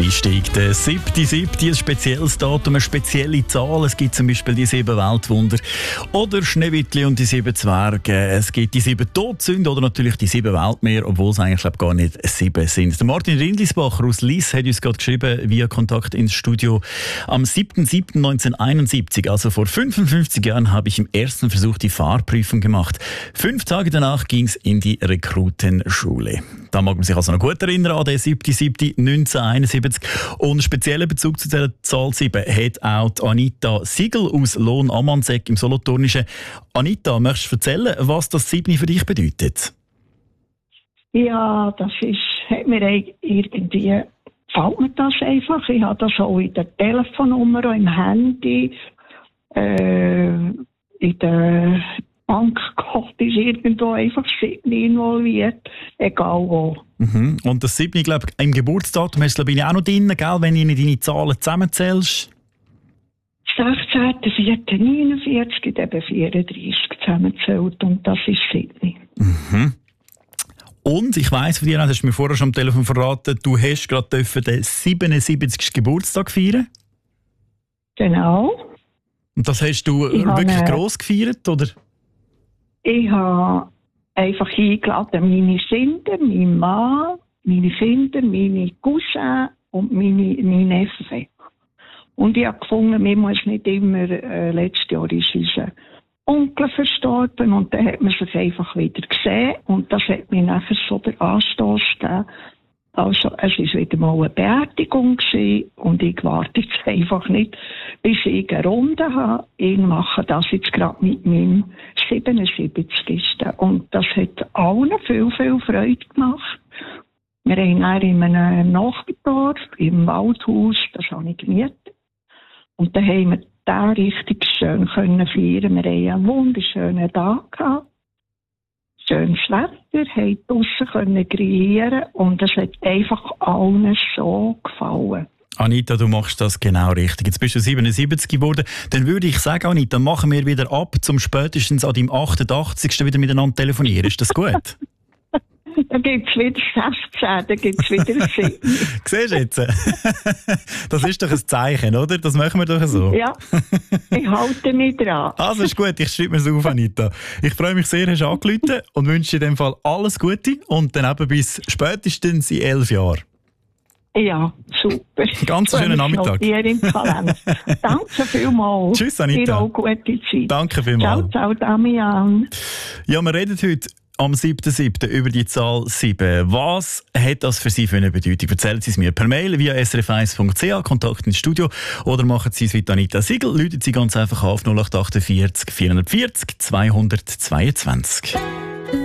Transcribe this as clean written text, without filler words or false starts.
Einstieg. Der 7.7., ein spezielles Datum, eine spezielle Zahl. Es gibt zum Beispiel die 7 Weltwunder oder Schneewittli und die 7 Zwerge. Es gibt die 7 Todsünden oder natürlich die 7 Weltmeere, obwohl es eigentlich gar nicht 7 sind. Der Martin Rindlisbacher aus Lies hat uns gerade geschrieben, via Kontakt ins Studio. Am 7.7.1971, also vor 55 Jahren, habe ich im ersten Versuch die Fahrprüfung gemacht. 5 Tage danach ging es in die Rekrutenschule. Da mag man sich also noch gut erinnern an den 7.7.1971. Und speziellen Bezug zu dieser Zahl 7 hat auch die Anita Siegel aus Lohn-Ammannsegg im Solothurnischen. Anita, möchtest du erzählen, was das 7 für dich bedeutet? Ja, hat mir irgendwie, gefällt mir das einfach. Ich habe das auch in der Telefonnummer, im Handy, in der Bankkonto ist irgendwo einfach 7 involviert, egal wo. Mhm. Und das 7, glaube ich, im Geburtsdatum hast du, glaube ich, auch noch drin, gell, wenn du deine Zahlen zusammenzählst? 16.04.49, ich habe 34 zusammenzählt und das ist 7. Mhm. Und ich weiss von dir, hast du mir vorher schon am Telefon verraten, du hast gerade den 77. Geburtstag feiern. Genau. Und das hast du wirklich gross gefeiert, oder? Ich habe einfach eingeladen, meine Kinder, mein Mann, meine Kinder, meine Cousins und meine Neffen. Und ich habe gefunden, man muss nicht immer, letztes Jahr ist unser Onkel verstorben und dann hat man sich einfach wieder gesehen und das hat mir nachher so den Anstoß gegeben. Also, es war wieder mal eine Beerdigung gewesen, und ich warte jetzt einfach nicht, bis ich eine Runde habe. Ich mache das jetzt gerade mit meinem 77. Und das hat allen viel, viel Freude gemacht. Wir haben dann in einem Nachbardorf, im Waldhaus, das habe ich gemietet. Und da haben wir da richtig schön feiern können. Wir haben einen wunderschönen Tag gehabt. Schönes Wetter, haben draussen grillieren und es hat einfach allen so gefallen. Anita, du machst das genau richtig. Jetzt bist du 77 geworden. Dann würde ich sagen, Anita, machen wir wieder ab, zum spätestens an deinem 88. wieder miteinander telefonieren. Ist das gut? Dann gibt es wieder 16, dann gibt es wieder 7. Siehst du jetzt? Das ist doch ein Zeichen, oder? Das machen wir doch so. Ja, ich halte mich dran. Also ist gut, ich schreibe mir es auf, Anita. Ich freue mich sehr, hast du angerufen und wünsche dir in dem Fall alles Gute und dann eben bis spätestens in 11 Jahren. Ja, super. Ganz schönen Nachmittag. Im Kalender. Danke vielmals. Tschüss, Anita. Dir auch gute Zeit. Danke vielmals. Ciao, ciao, Damian. Ja, wir reden heute am 7.7. über die Zahl 7. Was hat das für Sie für eine Bedeutung? Erzählen Sie es mir per Mail via srf1.ch, Kontakt ins Studio, oder machen Sie es wie Anita Siegel, rufen Sie ganz einfach auf 0848 440 222.